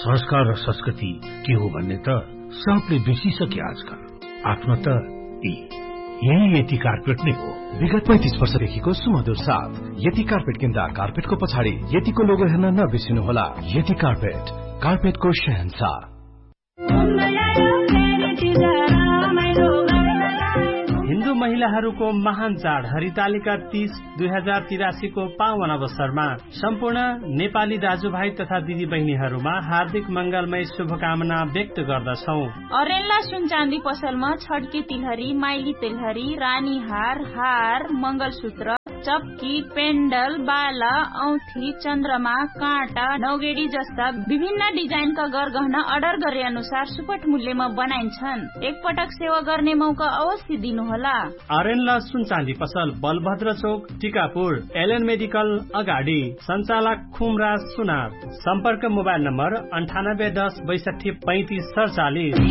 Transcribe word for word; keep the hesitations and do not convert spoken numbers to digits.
संस्कार र संस्कृति के हो भन्ने त सबले बिर्सिसके आजकल। आफ्नो त यही यति कार्पेट नै हो। विगत पैंतीस वर्षदेखिको सुमधुर साथ यति कार्पेट किन्दा कार्पेटको पछाडि यतिको लोगो हेर्न नबिर्सिनुहोला। यति कार्पेट, कार्पेटको शहंशाह। हिन्दू महिलाहरूको महान चाड हरितालिका तीस दुई हजार तिरासी को पावन अवसरमा सम्पूर्ण नेपाली दाजुभाइ तथा दिदी बहिनीहरूमा हार्दिक मंगलमय शुभकामना व्यक्त गर्दछौ। अरेन्ला सुन चाँदी पसलमा छड्के तिलहरी, माइली तिलहरी, रानी हार, हार, मंगलसूत्र, चप्की, पेन्डल, बाला, औंठी, चन्द्रमा, काँटा, नौगेडी जस्ता विभिन्न डिजाइनका गरगहना अर्डर गरे अनुसार सुपट मूल्यमा बनाइन्छन्। एकपटक सेवा गर्ने मौका अवश्य दिनुहोला। अरेन्ला सुन चाँदी पसल बलभद्र चौक, टिकापुर, एलएन मेडिकल अगाडि, सञ्चालक खुमराज सुनार। सम्पर्क मोबाइल नम्बर अन्ठानब्बे दस बैसठी पैंतिस सडचालिस।